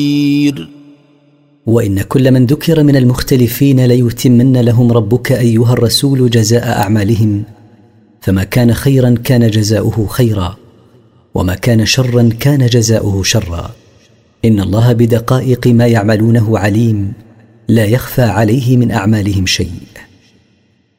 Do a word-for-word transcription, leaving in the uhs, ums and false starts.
وإن كل من ذكر من المختلفين ليتمن لهم ربك أيها الرسول جزاء أعمالهم، فما كان خيرا كان جزاؤه خيرا، وما كان شرا كان جزاؤه شرا. إن الله بدقائق ما يعملونه عليم، لا يخفى عليه من أعمالهم شيء.